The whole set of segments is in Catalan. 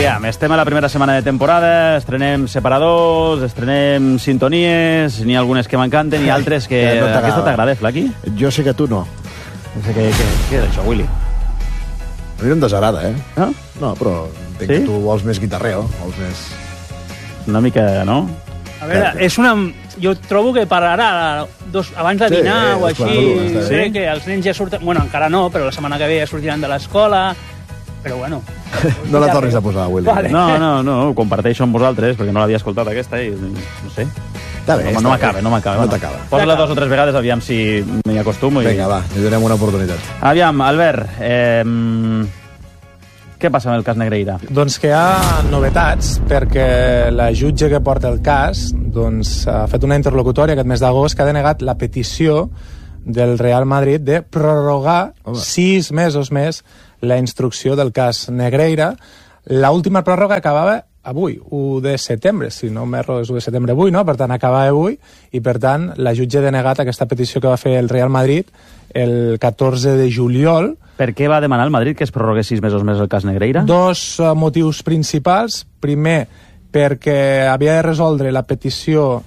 Aviam, estem a la primera setmana de temporada, estrenem separadors, estrenem sintonies, n'hi ha algunes que m'encanten i altres que... no t'agrada. Aquesta t'agrada, Flaqui? Jo sé que tu no. No sé què és això, Willy? A mi no em desagrada, No? No, però entenc que tu vols més guitarreo, vols més... Una mica, no? A veure, és una... Jo trobo que per ara, abans de dinar o així, crec que els nens ja surten... Bueno, encara no, però la setmana que ve ja sortiran de l'escola, però bueno... No la tornis a posar, Willy. Vale. No, ho comparteixo amb vosaltres, perquè no l'havia escoltat aquesta i no sé. Està bé, No m'acaba. No t'acaba. Posa-la 2 o 3 vegades, aviam si m'hi acostumo. Vinga, va, li donem una oportunitat. Aviam, Albert, què passa amb el cas Negreira? Doncs que hi ha novetats, perquè la jutge que porta el cas ha fet una interlocutòria aquest mes d'agost que ha denegat la petició del Real Madrid de prorrogar 6 mesos més la instrucció del cas Negreira. L'última pròrroga acabava avui, 1 de setembre, si no m'erro és 1 de setembre avui, no? Per tant, acabava avui, i per tant la jutge ha denegat aquesta petició que va fer el Real Madrid el 14 de juliol. Per què va demanar el Madrid que es prorrogués 6 mesos més el cas Negreira? 2 motius principals. Primer, perquè havia de resoldre la petició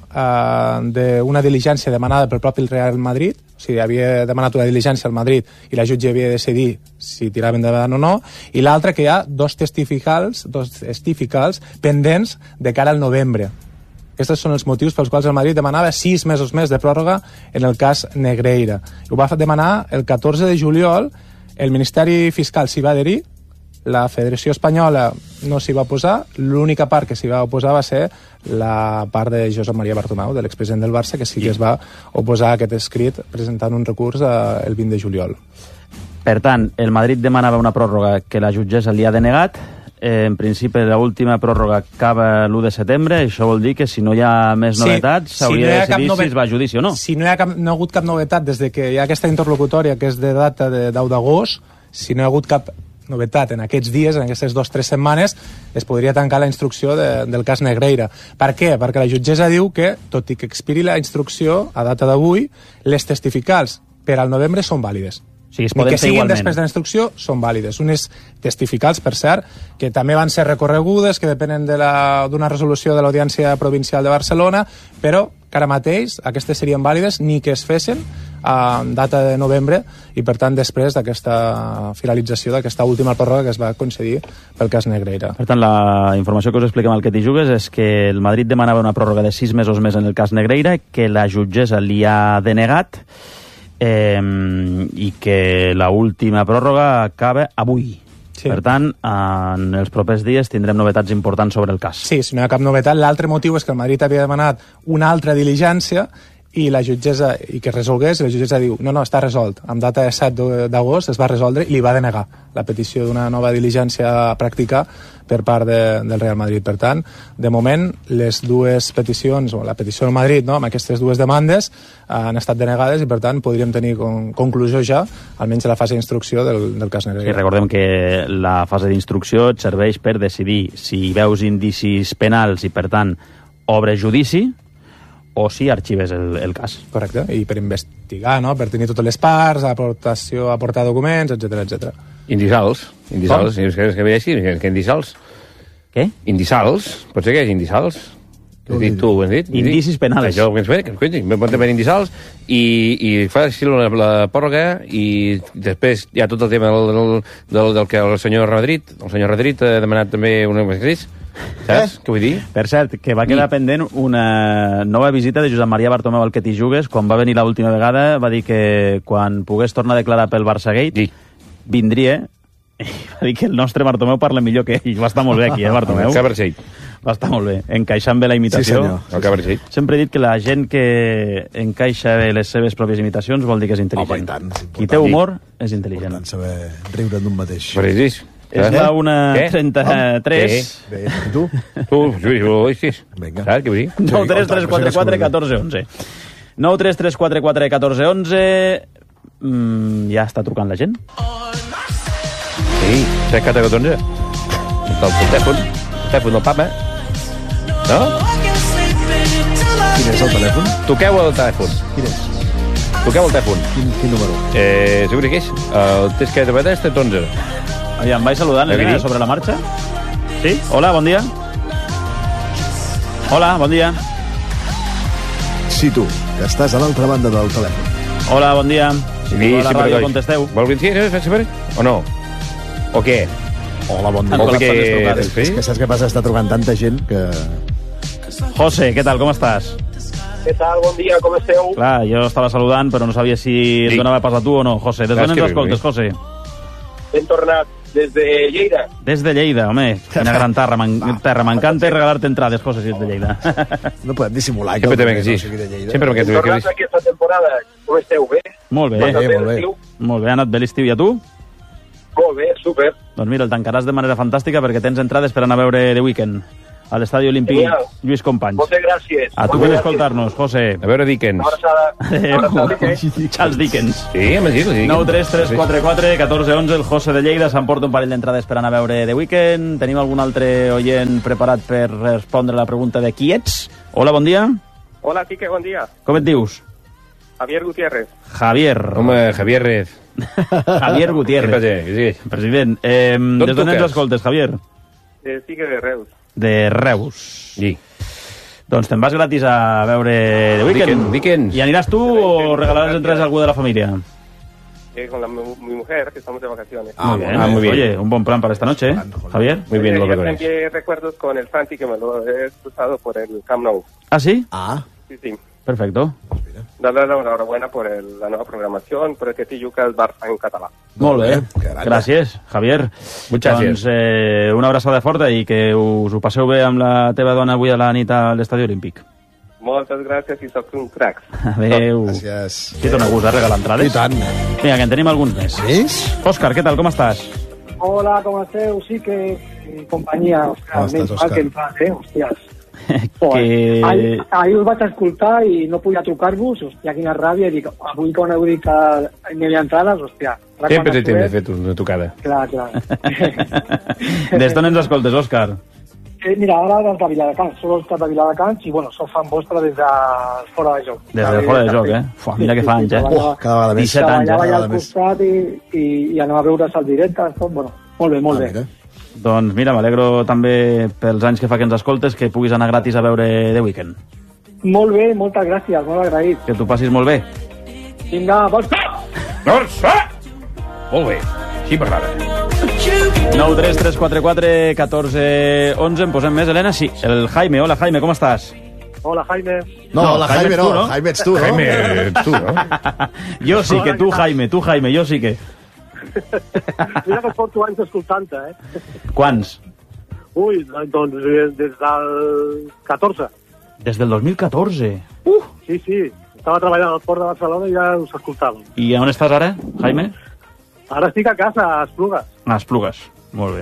d'una diligència demanada pel propi Real Madrid, o sigui, havia demanat una diligència al Madrid i la jutge havia de decidir si tirava endavant o no, i l'altre que hi ha dos testificals pendents de cara al novembre. Aquests són els motius pels quals el Madrid demanava 6 mesos més de pròrroga en el cas Negreira. Ho va demanar el 14 de juliol, el Ministeri Fiscal s'hi va adherir, la Federació Espanyola no s'hi va oposar, l'única part que s'hi va oposar va ser la part de Josep Maria Bartomeu, de l'expresident del Barça, que sí que es va oposar a aquest escrit presentant un recurs el 20 de juliol. Per tant, el Madrid demanava una pròrroga que la jutgessa li ha denegat. En principi, l'última pròrroga acaba l'1 de setembre. Això vol dir que si no hi ha més novetats s'hauria de decidir si es va a judici o no. Si no hi ha hagut cap novetat des de que hi ha aquesta interlocutòria, que és de data de 10 d'agost, si no hi ha hagut cap novetat en aquests dies, en aquestes 2 o 3 setmanes, es podria tancar la instrucció del cas Negreira. Per què? Perquè la jutgessa diu que, tot i que expiri la instrucció a data d'avui, les testificals per al novembre són vàlides. O sigui, es Ni poden que fer siguin igualment. després de la instrucció, són vàlides. Unes testificals, per cert, que també van ser recorregudes, que depenen d'una resolució de l'Audiència Provincial de Barcelona, però que ara mateix aquestes serien vàlides ni que es fessin a data de novembre i, per tant, després d'aquesta finalització d'aquesta última pròrroga que es va concedir pel cas Negreira. Per tant, la informació que us expliquem al Que t'hi jugues és que el Madrid demanava una pròrroga de 6 mesos més en el cas Negreira, que la jutgessa li ha denegat, i que l'última pròrroga acaba avui. Sí. Per tant, en els propers dies tindrem novetats importants sobre el cas. Sí, si no hi ha cap novetat. L'altre motiu és que el Madrid havia demanat una altra diligència i la jutgessa, i que es resolgués, i la jutgessa diu, no, està resolt. Amb data de 7 d'agost es va resoldre i li va denegar la petició d'una nova diligència a practicar per part del Real Madrid. Per tant, de moment, les dues peticions, o la petició del Madrid, no, amb aquestes dues demandes, han estat denegades i, per tant, podríem tenir conclusió ja, almenys a la fase d'instrucció del cas Negreira. Sí, recordem que la fase d'instrucció et serveix per decidir si veus indicis penals i, per tant, obres judici, o si arxives el cas. Correcte, i per investigar, no? Per tenir totes les parts, aportar documents, etc. Indissals. És que veig que indissals. Què? Indissals. Pot ser que és indissals? Ho has dit tu, ho has dit? Indicis penals. Això que ens ve, me pot haver indissals i fa així la pròrroga i després hi ha tot el tema del que el senyor Rodríguez ha demanat també un escrit. Saps què vull dir? Per cert, que va quedar pendent una nova visita de Josep Maria Bartomeu al Que t'hi jugues. Quan va venir l'última vegada va dir que quan pogués tornar a declarar pel Barçagate vindria, i va dir que el nostre Bartomeu parla millor que ell. Va estar molt bé aquí, Bartomeu? Va estar molt bé, encaixant bé la imitació. Sí, senyor. Sempre he dit que la gent que encaixa bé les seves pròpies imitacions vol dir que és intel·ligent. Home, i tant. Qui té humor és intel·ligent. Important saber riure d'un mateix. Precis. És la 1:33. Bé, i tu? Tu, sí. Vinga. Saps què vull dir? 9 3 3 4 4 14 11. 9 3 3 4 4 14 11. Ja està trucant la gent? Sí, 7 4 14. El telèfon del papa. No? Quin és el telèfon? Toqueu el telèfon. Quin és? Toqueu el telèfon. Quin número? Segur que és? El test que he de veure és 11. Aviam, vaig saludant, Elena, sobre la marxa. Sí? Hola, bon dia. Hola, bon dia. Sí, tu, que estàs a l'altra banda del telèfon. Hola, bon dia. Si Sí, a la sí, ràdio, però... contesteu. Vol dir sí, sempre? O no? O què? Hola, bon dia. Amb les zones trucades. És que saps què passa? Està trucant tanta gent que... José, què tal, com estàs? Què tal? Bon dia, com esteu? Clar, jo estava saludant, però no sabia si et donava pas a tu o no. José, des d'on ens escoltes, José? Hem tornat des de Lleida. Des de Lleida, home. Quina gran terra. M'encanta regalar-te entrades, José, si ets de Lleida. No podem dissimular. Sempre que també que sí. no sigui de Lleida. Sempre que Hem tornat aquesta temporada. Com esteu? Bé? Molt bé. Molt bé. L'estiu? Molt bé, ha anat bé l'estiu. I a tu? Molt bé, super. Doncs mira, el tancaràs de manera fantàstica perquè tens entrades per anar a veure The Weeknd a l'Estadi Olímpic Genial. Lluís Companys. Moltes gràcies. A tu per escoltar-nos, José. A veure Dickens. Una abraçada. Una abraçada. Charles Dickens. Sí, home, sí, Dickens. 9 3 3 4 4 14 11. El José de Lleida s'emporta un parell d'entrades per anar a veure The Weeknd. Tenim algun altre oient preparat per respondre la pregunta de qui ets? Hola, bon dia. Hola, Quique, bon dia. Com et dius? Javier Gutiérrez. Javier. Home, Javier Rez. Javier Què Gutiérrez. passa? Sí. President, des d'on ens truques? escoltes, Javier? Estic de Reus. De Reus. Sí. Doncs te'n vas gratis a veure The Weeknd. Dickens. ¿Y aniràs tú o regalarás entradas a algú de la familia? Con mi mujer, que estamos de vacaciones. Muy bien. muy bien. Oye, un buen plan para esta noche, ¿eh? Javier. Muy bien, lo Yo te reconozco. envié recuerdos con el Santi, que me lo he cruzado por el Camp Nou. ¿Ah, sí? Ah, Sí, sí. Perfecto. Darle la enhorabuena por la nueva programación, por el que Tijuca el Barça en català. Molt bé. Que grande. Gràcies, Javier. Muchas Doncs una abraçada forta i que us ho passeu bé amb la teva dona avui a la nit a l'Estadi Olímpic. Moltes gràcies i soc un crac. Adéu. gràcies. Sí, dona gust, regalar entrades. I tant. Vinga, que en tenim alguns més. Més? Òscar, què tal, com estàs? Hola, com esteu? Sí que companyia, Com Òscar, estàs, menys mal Òscar? que em fas, hòsties. que... Ahir us vaig escoltar i no podia trucar-vos, hòstia, quina ràbia, i dic, avui quan heu dit que hi havia entrades, hòstia. ara Sempre quan t'hem de actuem- fer una tocada. Clar, clar. Des d'on ens escoltes, Òscar? Mira, ara des de Viladecans, soc Òscar de Viladecans i, bueno, soc fan vostre des de fora de joc. Des de fora de joc, eh? Fuà, mira que fa anys, eh? Cada vegada més. 17 anys, Treballava eh? allà cada al més. costat i anem a veure's al directe, tot, bueno, molt bé, molt bé. Mira. Doncs mira, m'alegro també pels anys que fa que ens escoltes que puguis anar gratis a veure The Weeknd. Molt bé, moltes gràcies, molt agraït. Que t'ho passis molt bé. Vinga, vols... Doncs, molt bé. Sí, m'agrada. 9 3 3 4 4 14 11. En posem més, Helena? Sí. El Jaime. Hola, Jaime, com estàs? Hola, Jaime. No, la Jaime Jaime ets tu, no. no? Jaime ets tu, no? Jaime, tu, no? Jo sí que tu, Jaime. Tu, Jaime, jo sí que. Mira que porto anys escoltant-te, eh? Quants? Ui, doncs des del 14. Des del 2014. Sí, sí. Estava treballant al Port de Barcelona i ja us escoltàvem. I on estàs ara, Jaime? Ara estic a casa, a Esplugues. A Esplugues. Molt bé.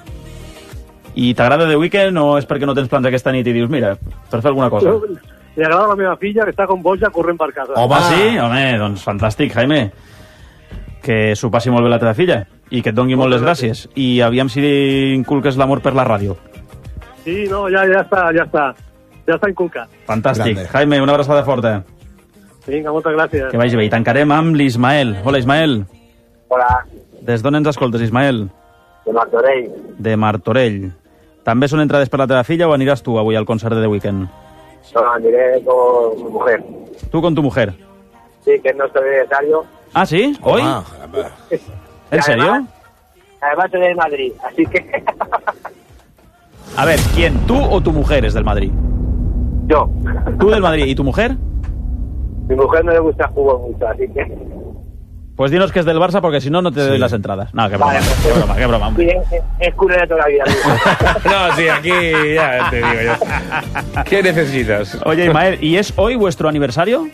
I t'agrada The Weeknd o és perquè no tens plans aquesta nit i dius, mira, per fer alguna cosa? Li agrada a la meva filla, que està com boja corrent per casa. Home. Ah, sí? Home, doncs fantàstic, Jaime. Que s'ho passi molt bé la teva filla i que et dongui molt les gràcies. I aviam si inculques l'amor per la ràdio. Sí, no, ja està. Ja està inculcat. Fantàstic. Grande. Jaime, una abraçada forta. Vinga, moltes gràcies. Que vagi bé. I tancarem amb l'Ismael. Hola, Ismael. Hola, Des d'on ens escoltes, Ismael? de Martorell. De Martorell. També són entrades per la teva filla o aniràs tu avui al concert de The Weeknd? No, aniré con mi mujer. Tu con tu mujer. Sí, que es nuestro aniversario. Ah, ¿sí? ¿Hoy? Ah, caramba. ¿En serio? Además es de Madrid, así que A ver, ¿quién? ¿Tú o tu mujer es del Madrid? yo. ¿Tú del Madrid y tu mujer? Mi mujer no le gusta el fútbol mucho, así que... Pues dinos que es del Barça porque si no, no te doy las entradas. No, qué broma, Vale, pues, qué broma, qué broma. Sí, Hombre. es culé de toda la vida. No, sí, aquí ya te digo yo. ¿Qué necesitas? Oye, Ismael, ¿y es hoy vuestro aniversario?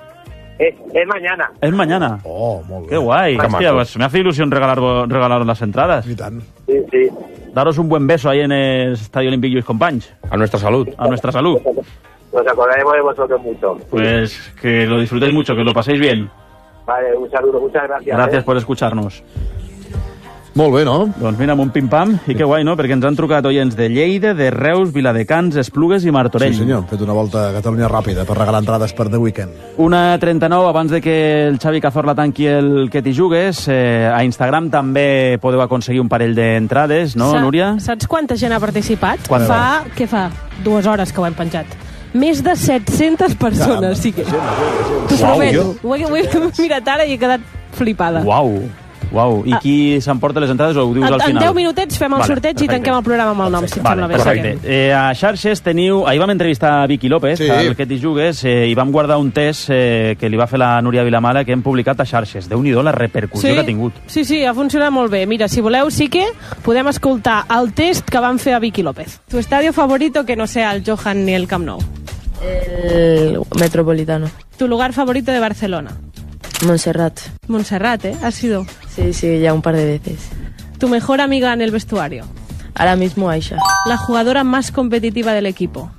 Es mañana. Es mañana. Oh, molt bé. Qué guay. Qué Hostia, maco. pues me hace ilusión regalaros las entradas. I tant. Sí, sí. Daros un buen beso ahí en el Estadio Olímpic Lluís Companys. A nuestra salud. A nuestra salud. Nos acordaremos de vosotros mucho. Pues que lo disfrutéis mucho, que lo paséis bien. Vale, un saludo, muchas gracias. Gracias por escucharnos. Molt bé, no? Doncs mira, amb un pim-pam, i que guai, no? Perquè ens han trucat oients de Lleida, de Reus, Viladecans, Esplugues i Martorell. Sí, senyor. Hem fet una volta a Catalunya ràpida per regalar entrades per The Weeknd. 1:39, abans de que el Xavi Cazorla tanqui el Que t'hi jugues, a Instagram també podeu aconseguir un parell d'entrades, no, Núria? Saps quanta gent ha participat? Quanta? Què fa? 2 hores que ho hem penjat. Més de 700 persones, sí que... T'ho prometo. Ho he mirat ara i he quedat flipada. Uau, i qui s'emporta les entrades o ho dius al final? En 10 minutets fem el sorteig i tanquem el programa amb el nom, si et sembla bé. Perfecte. A xarxes teniu... Ahir vam entrevistar a Vicky López, al Que t'hi jugues, i vam guardar un test que li va fer la Núria Vilamala que hem publicat a xarxes. Déu-n'hi-do la repercussió que ha tingut. Sí, ha funcionat molt bé. Mira, si voleu, sí que podem escoltar el test que van fer a Vicky López. Tu estadio favorito que no sea el Johan ni el Camp Nou? El Metropolitano. Tu lugar favorito de Barcelona? Montserrat. Montserrat, ¿eh? ¿Has ido? Sí, ya un par de veces. ¿Tu mejor amiga en el vestuario? Ahora mismo Aisha. ¿La jugadora más competitiva del equipo?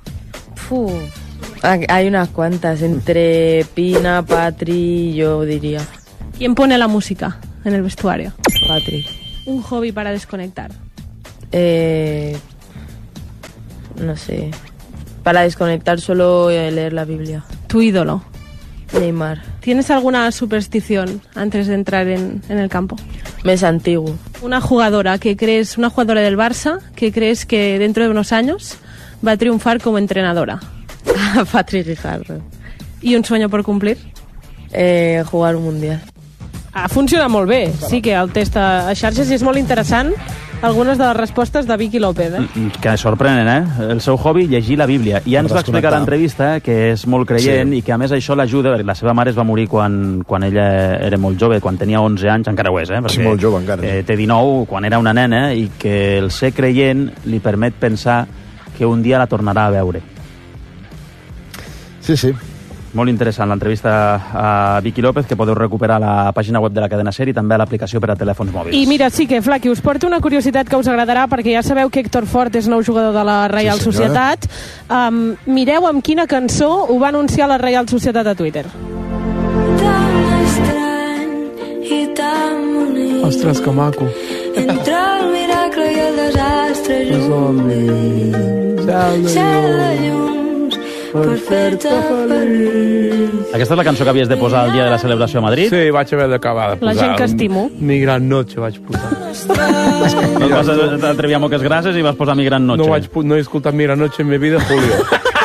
Hay unas cuantas, entre Pina, Patri, yo diría. ¿Quién pone la música en el vestuario? Patri. ¿Un hobby para desconectar? No sé. Para desconectar solo leer la Biblia. ¿Tu ídolo? Neymar. ¿Tienes alguna superstición antes de entrar en el campo? Mes antiguo. Una jugadora del Barça que crees que dentro de unos años va a triunfar como entrenadora. Patri Ricardo. ¿Y un sueño por cumplir? Jugar un mundial. Funciona molt bé. Sí que el test a xarxes és molt interessant. Algunes de les respostes de Vicky López, Que sorprenen, El seu hobby, llegir la Bíblia. I ja ens va explicar a l'entrevista que és molt creient i que a més això l'ajuda, perquè la seva mare es va morir quan ella era molt jove, quan tenia 11 anys, encara ho és, perquè sí, molt jove encara. Té 19, quan era una nena, i que el ser creient li permet pensar que un dia la tornarà a veure. Sí. Molt interessant l'entrevista a Vicky López, que podeu recuperar a la pàgina web de la cadena SER i també a l'aplicació per a telèfons mòbils. I mira, sí que, Flaqui, us porto una curiositat que us agradarà, perquè ja sabeu que Héctor Fort és nou jugador de la Reial Societat. Mireu amb quina cançó ho va anunciar la Reial Societat a Twitter. Ostres, que maco. Entre el miracle i el desastre cel de llums per fer-te feliç. Aquesta és la cançó que havies de posar el dia de la celebració a Madrid? Sí, vaig haver d'acabar de posar. La gent que estimo. Mi gran noche vaig posar. No et vas atrevir a moques grasses i vas posar Mi gran noche. No he escoltat Mi gran noche en mi vida, Julio.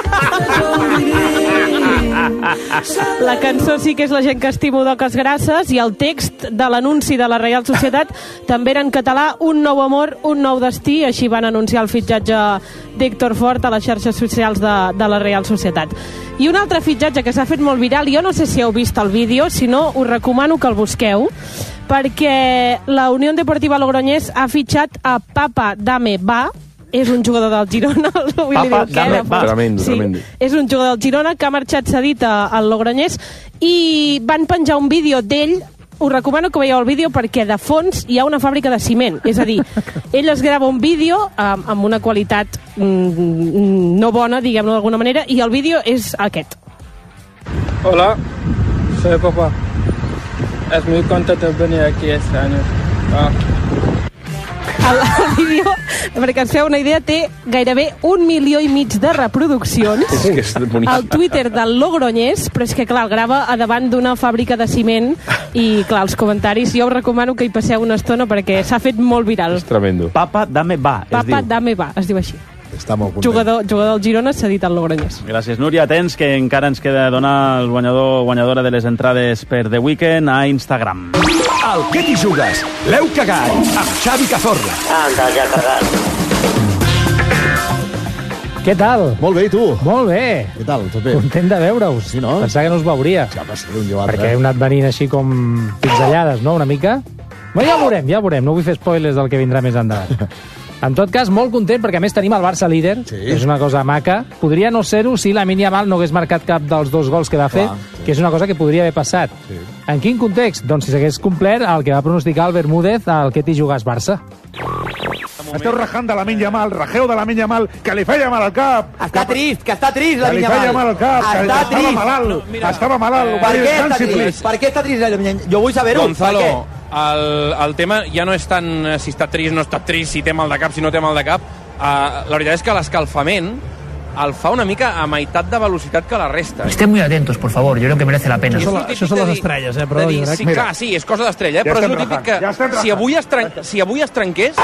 La cançó sí que és La gent que estimo d'Oques Grasses, i el text de l'anunci de la Reial Societat també era en català: un nou amor, un nou destí. Així van anunciar el fitxatge d'Héctor Fort a les xarxes socials de la Reial Societat. I un altre fitxatge que s'ha fet molt viral, jo no sé si heu vist el vídeo, si no us recomano que el busqueu, perquè la Unió Deportiva Logroñés ha fitxat a Papa Dame Va. És un jugador del Girona. Papa Dame Va. Tremendo. És un jugador del Girona que ha marxat cedit al Logroñés, i van penjar un vídeo d'ell. Us recomano que veieu el vídeo, perquè de fons hi ha una fàbrica de ciment. És a dir, ell es grava un vídeo amb una qualitat no bona, diguem-ho d'alguna manera, i el vídeo és aquest. Hola, soy papá. Es muy contento de venir aquí este año. El vídeo, perquè ens feu una idea, té gairebé 1,5 milions de reproduccions al Twitter del Logroñés, però és que, clar, el grava a davant d'una fàbrica de ciment, i, clar, els comentaris, jo us recomano que hi passeu una estona perquè s'ha fet molt viral. És tremendo. Papa Dame Va, Papa Dame Va, es diu així. Està molt content. Jugador del Girona cedit al Logroñés. Gràcies, Núria. Atents, que encara ens queda donar el guanyador o guanyadora de les entrades per The Weeknd a Instagram. El Que t'hi jugues? L'heu cagat amb Xavi Cazorla. Anda, ja cagat. Què tal? Molt bé, i tu? Molt bé. Què tal? Tot bé? Content de veure-us. Sí, no? Pensava que no us veuria. Ja, però sí, un jo altre. Perquè heu anat venint així com pinzellades, no?, una mica? Bueno, ja ho veurem. No vull fer spoilers del que vindrà més endavant. En tot cas, molt content, perquè a més tenim el Barça líder. Sí. És una cosa maca. Podria no ser-ho si Lamine Yamal no hagués marcat cap dels 2 gols que va fer, que és una cosa que podria haver passat. Sí. En quin context? Doncs si s'hagués complert el que va pronosticar el Bermúdez al Que t'hi jugues Barça. Esteu rajant de Lamine Yamal, rajeu de Lamine Yamal, que li feia mal al cap. Està trist Lamine Yamal. Que li feia mal al cap, que estava malalt. Estava malalt. Per què està trist? Jo vull saber-ho. Gonzalo, el tema ja no és tant si està trist, no està trist, si té mal de cap, si no té mal de cap. La veritat és que l'escalfament el fa una mica a meitat de velocitat que la resta. Estén muy atentos, por favor, yo creo que merece la pena. Això són les estrelles, però... Sí, clar, sí, és cosa d'estrella, però és el típic que si avui es trenqués...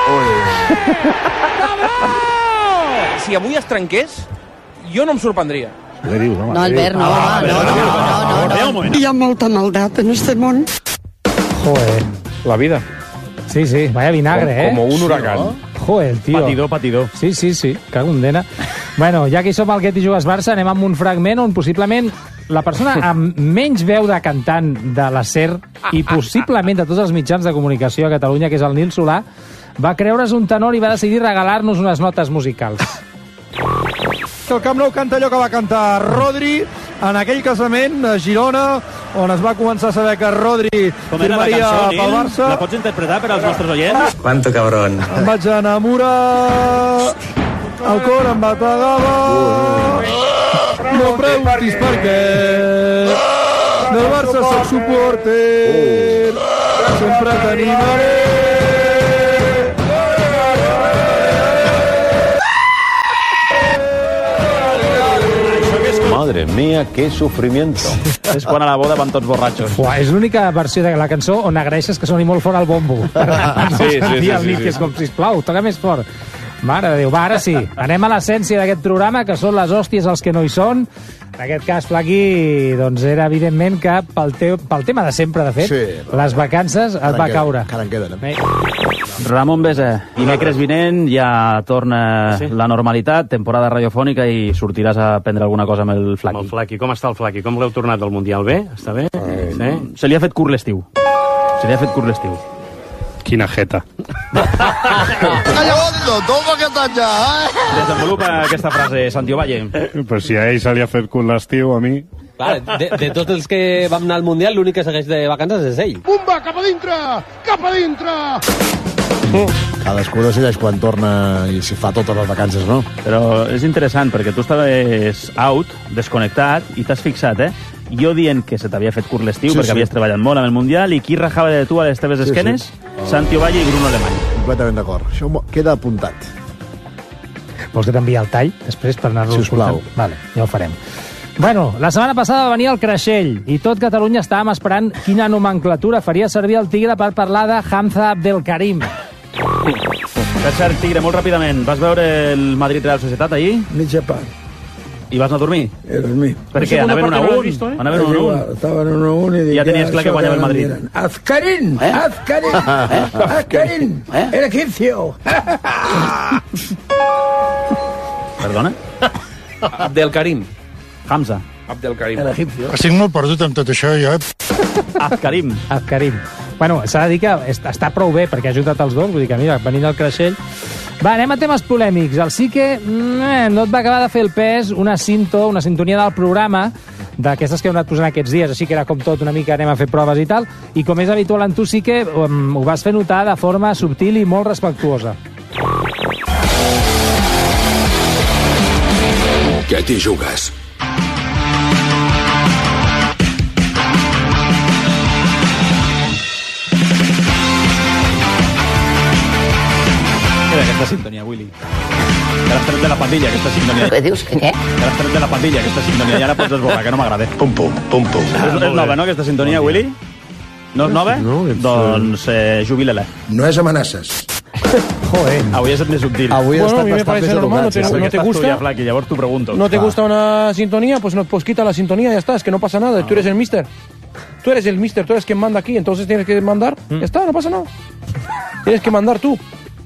Si avui es trenqués, jo no em sorprendria. No, Albert, no. Hi ha molta maldat en este món. Joder. La vida. Sí, vaya vinagre, Como un huracán. Joder, tio. Patidor. Sí, cago en dena. Bueno, ja que hi som al Get i Jugues Barça, anem amb un fragment on possiblement la persona amb menys veu de cantant de la SER i possiblement de tots els mitjans de comunicació a Catalunya, que és el Nil Solà, va creure's un tenor i va decidir regalar-nos unes notes musicals. El Camp Nou canta allò que va cantar Rodri en aquell casament a Girona, on es va començar a saber que Rodri firmaria pel Barça. La pots interpretar per als nostres oients? Quanto cabrón. Em vaig enamorar, el cor em bategava, no preguntis per què, del Barça soc supporter, sempre t'animaré. Madre mía, qué sufrimiento. És quan a la boda van tots borratxos. És l'única versió de la cançó on agraeixes que soni molt fort el bombo. Sí. El Nick és com, sisplau, toca més fort. Mare de Déu, va, ara sí. Anem a l'essència d'aquest programa, que són les hòsties els que no hi són. En aquest cas, Flaqui, doncs era evidentment que pel tema de sempre, de fet, les vacances et va caure. Encara en queden, Ramon Besa, dimecres vinent ja torna la normalitat, temporada radiofònica, i sortiràs a prendre alguna cosa amb el Flaqui. Amb el Flaqui. Com està el Flaqui? Com l'heu tornat del Mundial? Bé? Està bé? Sí? Se li ha fet curt l'estiu. Quina jeta. Desenvolupa aquesta frase, Santiago Valle. Però si a ell se li ha fet curt l'estiu, a mi... Clar, de tots els que vam anar al Mundial, l'únic que segueix de vacances és ell. Pumba, cap a dintre! Cap a dintre! Cadascú decideix quan torna i si fa totes les vacances, no? Però és interessant, perquè tu estaves out, desconnectat, i t'has fixat, jo dient que se t'havia fet curt l'estiu, perquè havies treballat molt amb el Mundial, i qui rajava de tu a les teves esquenes? Santiago Valle i Bruno Alemany. Completament d'acord. Això queda apuntat. Vols que t'enviï el tall després per anar-lo escoltant? Vale, ja ho farem. Bueno, la setmana passada va venir el Creixell i tot Catalunya estàvem esperant quina nomenclatura faria servir el Tigre per parlar de Hamza Abdelkarim. Per cert, Tigre, molt ràpidament, vas veure el Madrid-Real Societat ahir? Mitja part. I vas anar a dormir? A dormir. Per què? Anaven 1-1? Anaven 1-1? Estaven 1-1 i dic... Ja tenies clar que guanyava el Madrid. Azkarin! Azkarin! El egipcio! Perdona? Abdelkarim. Hamza. Abdelkarim. El egipcio. Estic molt perdut amb tot això, jo. Azkarim. Bueno, s'ha de dir que està prou bé, perquè ha ajudat els dos, vull dir que mira, venint al Creixell... Va, anem a temes polèmics. El sí que no et va acabar de fer el pes una sintonia del programa, d'aquestes que heu anat posant aquests dies, així que era com tot una mica anem a fer proves i tal, i com és habitual en tu sí que ho vas fer notar de forma subtil i molt respectuosa. Què t'hi jugues? Aquesta sintonia, Willy. Que l'has tret de la pandilla, aquesta sintonia. Què dius? Que què? Que l'has tret de la pandilla, aquesta sintonia. I ara pots esborrar, que no m'agrada. Pum, pum, pum, pum. És nova, no, aquesta sintonia, Willy? No és nova? No, doncs jubila-la. No és amenaces. Joder. Avui has estat més subtil. Avui ha estat bastant més normal, educat. ¿no te gusta? Flaqui, llavors t'ho pregunto. ¿No te gusta una sintonía? Pues quita la sintonía, ya está, es que no pasa nada, tú eres el mister. Tú eres el mister, tú eres quien manda aquí, entonces tienes que mandar, ya está, no pasa nada. Tienes que mandar tú.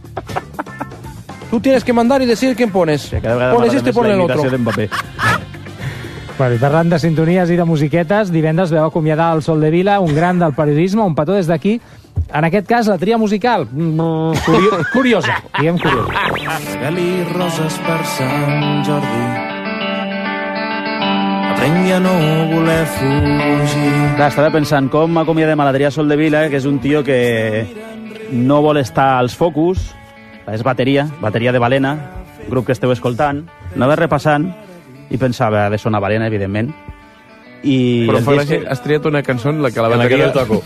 Tú tienes que mandar y decir quién pones. Pones este, pones el otro. Bueno, i parlant de sintonies i de musiquetes, divendres veu acomiadar el Sol de Vila, un gran del periodisme, un petó des d'aquí. En aquest cas, la tria musical. Curiosa, diguem curiosa. Regali roses per Sant Jordi. Aprengui a no voler fugir. Clar, estava pensant com acomiadem a l'Adrià Sol de Vila, que és un tio que no vol estar als focus. És bateria de Balena, grup que esteu escoltant. Anava repassant i pensava, ha de sonar Balena, evidentment. Però fa gràcia, has triat una cançó en la que la bateria... toco.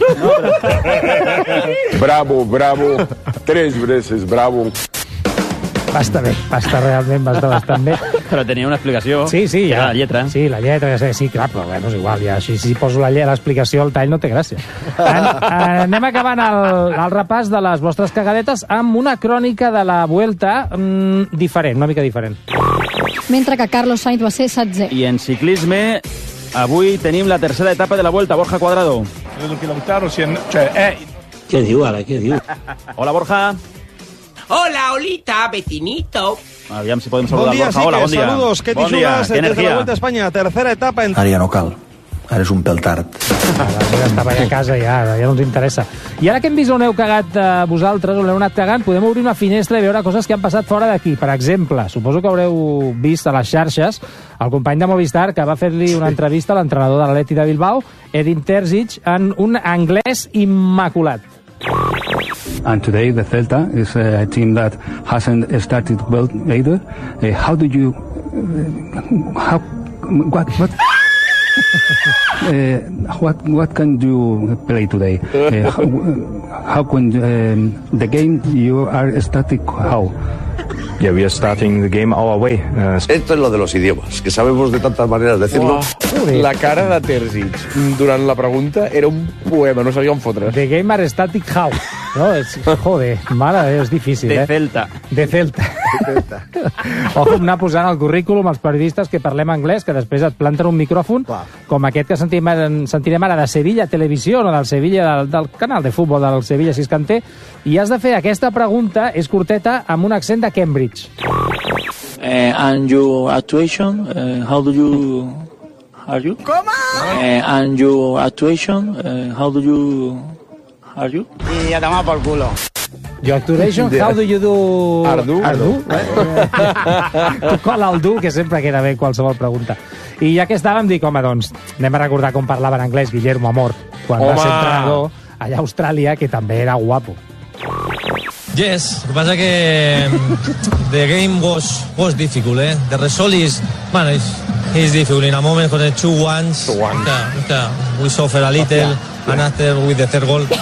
Bravo, bravo. 3 veces bravo. Va estar bé, realment bastant bé. Però tenia una explicació. Sí, ja. La lletra. Sí, la lletra, sí, clar, però bueno, és igual, ja, si poso l'explicació al tall no té gràcia. Anem acabant el repàs de les vostres cagadetes amb una crònica de la Vuelta diferent, una mica diferent. Mentre que Carlos Sainz va ser 16è. I en ciclisme, avui tenim la tercera etapa de la Vuelta. Borja Cuadrado. Què diu ara, què diu? Hola, Borja. Hola, Olita, vecinito. Aviam si podem saludar Bon dia, Borja. Hola, bon dia. Saludos, que t'hi desde la Vuelta a España, tercera etapa. Ara ja no cal. Ara és un pèl tard. Ja estava allà a casa, ja no ens interessa. I ara que hem vist on heu cagat vosaltres, on heu anat cagant, podem obrir una finestra i veure coses que han passat fora d'aquí. Per exemple, suposo que haureu vist a les xarxes el company de Movistar que va fer-li una entrevista a l'entrenador de l'Atleti de Bilbao, Edin Terzic, en un anglès immaculat. And today the Celta is a team that hasn't started well either. How do you... what can you play today? How can the game you are starting how? Yeah, we are starting the game our way. Esto es lo de los idiomas, que sabemos de tantas maneras decirlo. La cara de Terzic durant la pregunta era un poema, no sabia on fotre. The game are static how? No, joder, mare, és difícil, De Celta. De Celta. Ojo, anar posant al currículum els periodistes que parlem anglès, que després et planten un micròfon, com aquest que sentirem ara de Sevilla Televisió, o del Sevilla, del canal de futbol del Sevilla Siscanter, i has de fer aquesta pregunta, és curteta, amb un accent de Cambridge. And your actuation, how do you... Are you? ¿Cómo? And your actuation, how do you... Are you? Y a tomar por culo. Your actuation, how do you do... Ardu? Tu cola el du, que sempre queda bé qualsevol pregunta. I ja que estàvem, dic, home, doncs, anem a recordar com parlava en anglès Guillermo Amor, quan va ser entrenador allà a Austràlia, que també era guapo. Yes, lo que pasa que the game was difficult, eh? The result is, man, it's difficult. In a moment, with the 2-1, we suffer a little, and after with the third goal.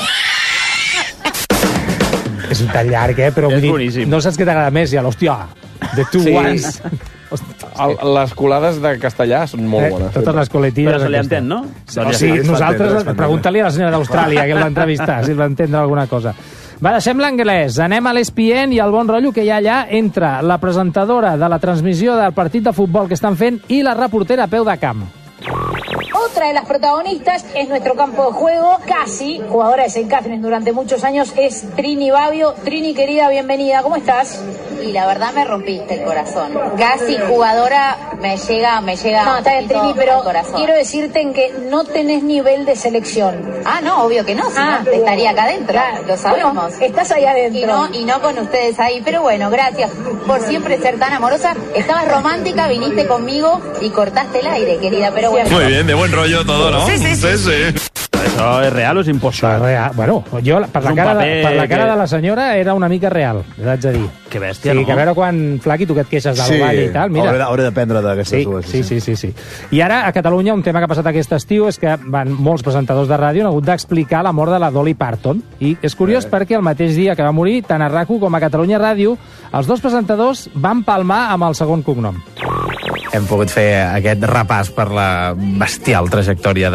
És un tall llarg, però vull dir, no saps què t'agrada més, ja l'hòstia, the 2-1s. Les colades de castellà són molt bones. Totes les coletilles. Però se li entén, no? Sí, nosaltres, pregunta-li a la senyora d'Austràlia, que l'entrevista, si va entendre alguna cosa. Va, deixem l'anglès, anem a l'ESPN i al bon rotllo que hi ha allà entre la presentadora de la transmissió del partit de futbol que estan fent i la reportera a peu de camp. Otra de las protagonistas es nuestro campo de juego, casi jugadora de St. Catherine durante muchos años, es Trini Babbio. Trini, querida, bienvenida, ¿cómo estás? Y la verdad me rompiste el corazón. Casi jugadora me llega no, está bien, Trini, pero quiero decirte en que no tenés nivel de selección. Ah, no, obvio que no, si no estaría acá adentro, claro, lo sabemos. Bueno, estás ahí adentro. Y no con ustedes ahí, pero bueno, gracias por siempre ser tan amorosa. Estabas romántica, viniste conmigo y cortaste el aire, querida, pero bueno. Muy bien, de buen rollo todo, ¿no? Sí. Això és real o és impostat? Bueno, jo, per la cara de la senyora, era una mica real, haig de dir. Que bèstia, no? no? Que a veure quan, Flaqui, tu que et queixes del ball i tal, mira. Hauré d'aprendre d'aquestes dues. Sí. I ara, a Catalunya, un tema que ha passat aquest estiu és que molts presentadors de ràdio han hagut d'explicar la mort de la Dolly Parton. I és curiós perquè el mateix dia que va morir, tant a RAC1 com a Catalunya Ràdio, els dos presentadors van palmar amb el segon cognom. Hem pogut fer aquest repàs per la bestial trajectòria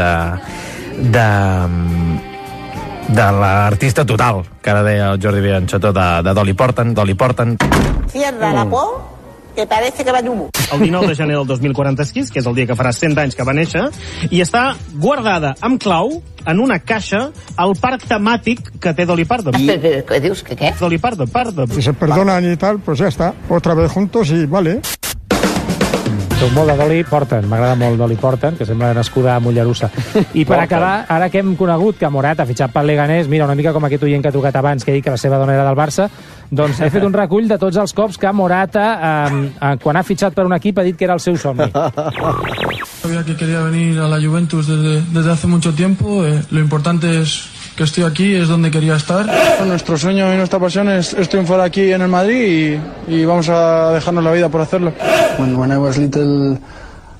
de l'artista total, que ara deia el Jordi Bianchetó, de Dolly Parton. Cierra la por, que parece que va humo. El 19 de gener del 2046, que és el dia que farà 100 anys que va néixer, i està guardada amb clau en una caixa al parc temàtic que té Dolly Parton. ¿Qué dius? ¿Qué? Dolly Parton. Si se perdonan y tal, pues ya está. Otra vez juntos y vale. Soc molt de Dolly Parton, m'agrada molt Dolly Parton, que sembla nascuda a Mollerussa. I per acabar, ara que hem conegut que Morat ha fitxat pel Leganés, mira, una mica com aquest oient que ha trucat abans, que ha dit que la seva dona era del Barça, doncs he fet un recull de tots els cops que Morata, quan ha fitxat per un equip, ha dit que era el seu somni. Sabía que quería venir a la Juventus desde hace mucho tiempo. Lo importante es que estoy aquí, es donde quería estar. Nuestro sueño y nuestra pasión es triunfar aquí en el Madrid y vamos a dejarnos la vida por hacerlo. When I was little,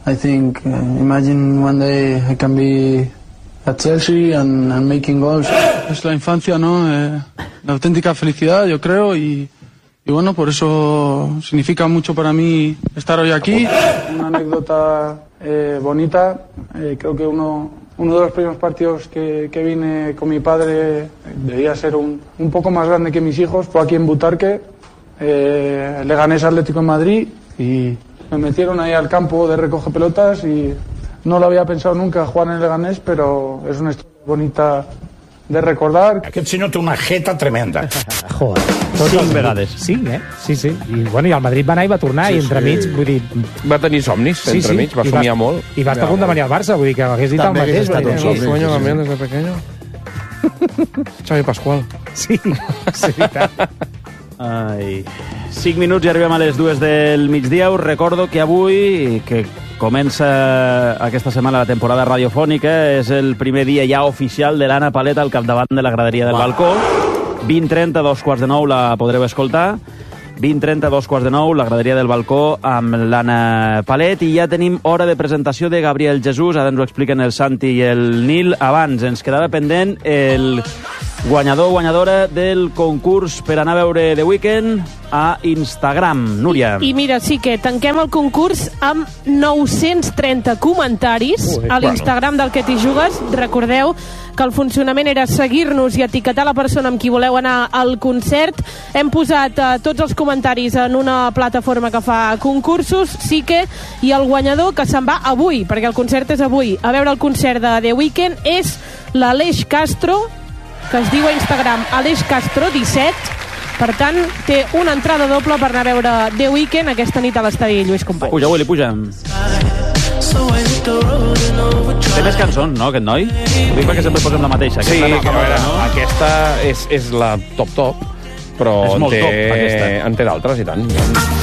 I think, imagine one day I can be at Chelsea and making goals. Es la infancia, ¿no? La auténtica felicidad, yo creo, y bueno, por eso significa mucho para mí estar hoy aquí. Una anécdota bonita, creo que uno de los primeros partidos que vine con mi padre, debía ser un poco más grande que mis hijos, fue aquí en Butarque, Leganés Atlético en Madrid, y me metieron ahí al campo de recoge pelotas y no lo había pensado nunca jugar en el Leganés, pero es una historia bonita de recordar. Aquest senyor té una jeta tremenda. Joder. 5 vegades. Sí, Sí. I al Madrid va anar i va tornar, i entremig, vull dir... Va tenir somnis, entremig, va somiar molt. I va estar a punt de venir al Barça, vull dir que hagués dit el mateix. Coño, también desde pequeño. Xavi Pascual. Sí, veritat. Ai. 5 minuts i arribem a les 2 del migdia. Us recordo que avui, que comença aquesta setmana la temporada radiofònica, és el primer dia ja oficial de l'Anna Paleta al capdavant de la graderia del balcó. 20:30, 2:15 la podreu escoltar. 20:30, 2:15, la graderia del balcó amb l'Anna Palet, i ja tenim hora de presentació de Gabriel Jesús. Ara ens ho expliquen el Santi i el Nil. Abans ens quedava pendent el guanyador o guanyadora del concurs per anar a veure The Weeknd a Instagram. Núria. I mira, sí que tanquem el concurs amb 930 comentaris a l'Instagram del Que t'hi jugues. Recordeu que el funcionament era seguir-nos i etiquetar la persona amb qui voleu anar al concert. Hem posat tots els comentaris en una plataforma que fa concursos, sí que, i el guanyador que se'n va avui, perquè el concert és avui, a veure el concert de The Weeknd, és l'Aleix Castro, que es diu a Instagram Aleix Castro 17. Per tant, té una entrada doble per anar a veure The Weeknd aquesta nit a l'estadi Lluís Companys. Puja, Willy, puja. Té més cançons, no, aquest noi? Ho dic perquè sempre posem la mateixa. Sí, aquesta és la top, però és molt top, en té d'altres, i tant.